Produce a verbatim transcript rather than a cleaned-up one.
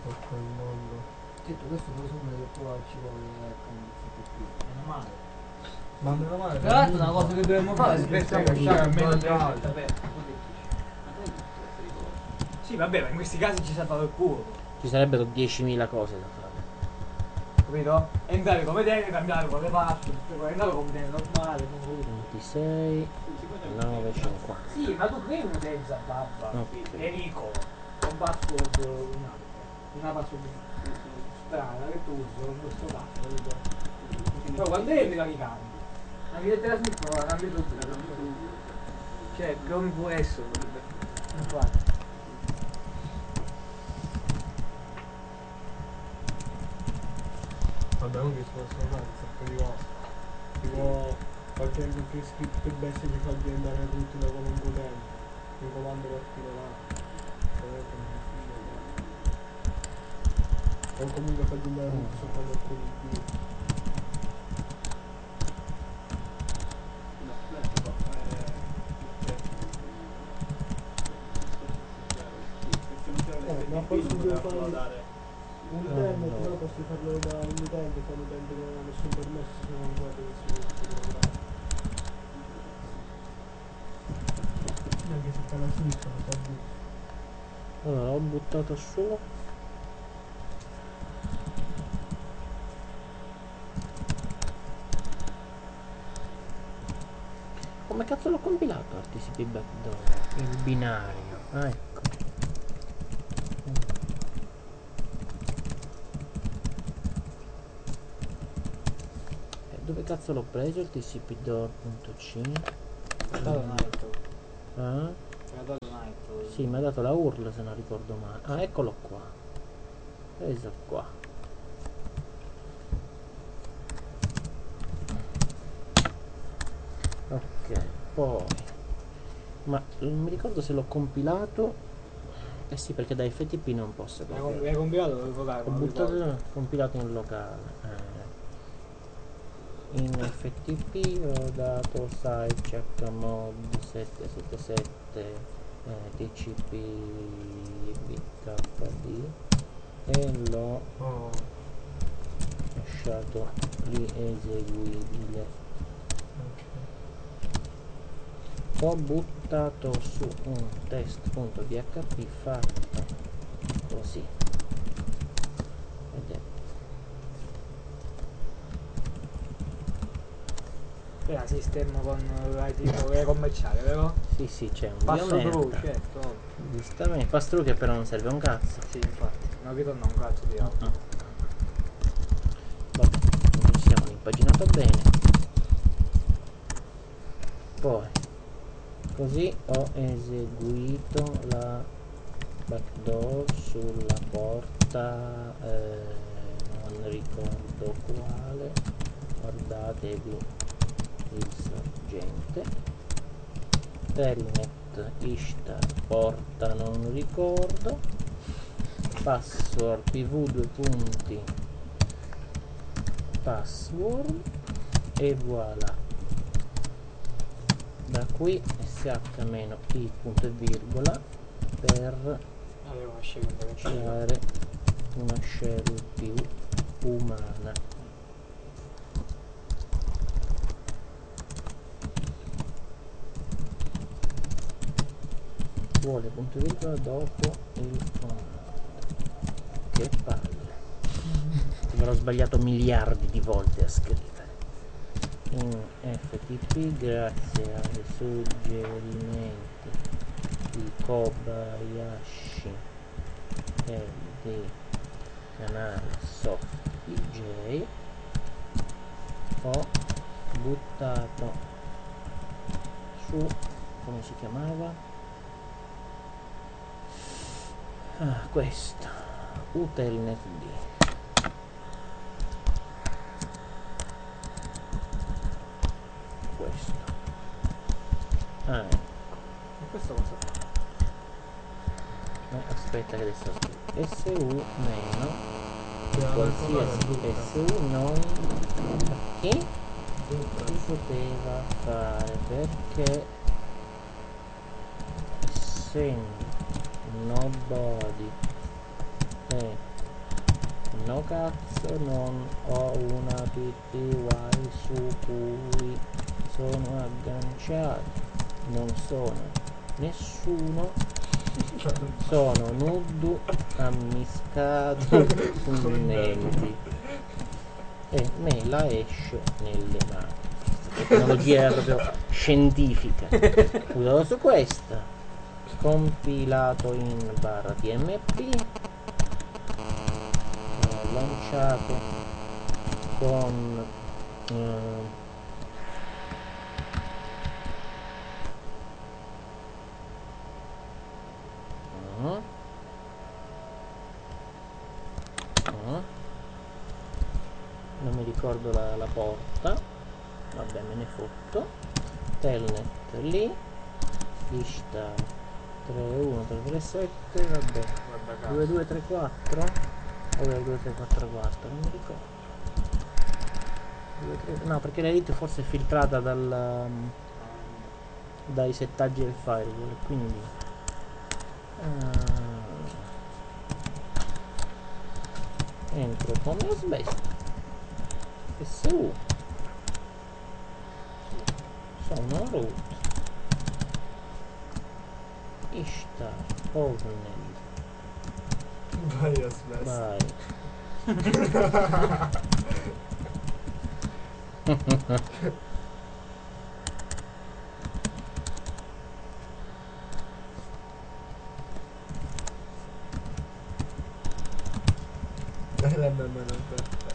tutto il mondo. Detto questo presume che poi ci vuole qui. Meno male. Ma meno male. Tra l'altro una cosa che dovremmo fare è pensare a uscire almeno tre. Sì vabbè, ma in questi casi ci salva il culo. Ci sarebbero diecimila cose da fare. Capito? Entrare come deve, cambiare con le parti, entrare come deve normale, ventisei, nove, cinquanta. Sì, ma tu crei un'utenza babba, Okay. Enrico, un password, una, una password strana che tu usi con questo cazzo, capito? Però quando entri la ricambi, anche se te la smith non la cambi tutto, la cambi tutto. Cioè, come può essere? Infatti. Vabbè, non si possono fare un sacco di cose. Tipo qualche, qualche script che bestia ti fa diventare utile come un utente. Un comando particolare. O comunque fa diventare tutto soltanto alcuni B. Eh, ma poi si deve fare un utente, però posso farlo da un utente, fa un utente che non ha nessun permesso se non guarda che si può. Anche se fa la sinistra lo fa giù. Allora, ho buttato su. Come cazzo l'ho compilato R T C P Backdoor? Il binario. Ah, ecco. E dove cazzo l'ho preso il T C P door.c? Ho dato un altro. Ah? Ho dato un altro. Sì, mi ha dato la U R L se non ricordo male. Ah, eccolo qua. Preso qua. Ok, poi ma non mi ricordo se l'ho compilato. Eh sì, perché da F T P non posso compilare. L'hai compilato dove locale? Ho buttato compilato in locale. Eh. In F T P ho dato site chmod settecentosettantasette eh, T C P B K D e l'ho Oh. lasciato lì eseguibile. Ho buttato su un test.php fatto così ed è Era sistema con l'I T commerciale, vero? sì sì c'è un Passo dio through, merda. certo. Giustamente, pass through che però non serve a un cazzo. Sì, infatti, non ritorna un cazzo di auto. Uh-huh. Vabbè, non ci siamo impaginato bene. Poi così ho eseguito la backdoor sulla porta eh, non ricordo quale, guardatevi il sorgente. Telnet ishtar porta non ricordo, password pv due punti password e voilà. Da qui sh-i punto e virgola per creare una shell più umana. Vuole punto e virgola dopo il comando. Che palle. Me l'ho sbagliato miliardi di volte a scrivere. In F T P grazie ai suggerimenti di Kobayashi e di canale SoftDJ ho buttato su, come si chiamava? Ah, questo utelnetd. Questo ah ecco. E questo cosa fa? No, aspetta che adesso scrivo su meno qualsiasi su non perché si poteva fare perché essendo nobody è cazzo non ho una P T Y su cui sono agganciato, non sono nessuno, sono nudo ammiscato sui menti e me la esce nelle mani. Tecnologia proprio scientifica. Usato su questa, compilato in barra T M P, eh, lanciato con eh, uh, uh, non mi ricordo la, la porta, vabbè me ne fotto. Telnet lì, lista tre uno tre tre sette, vabbè due due tre quattro, vabbè due tre quattro quattro, non mi ricordo. due, tre, no, perché l'elite forse è filtrata dal, um, dai settaggi del firewall, quindi uh, entro come asbesto S U, sono root, ishtar ovnel Vai a smesso. vai. Dai la mia mano.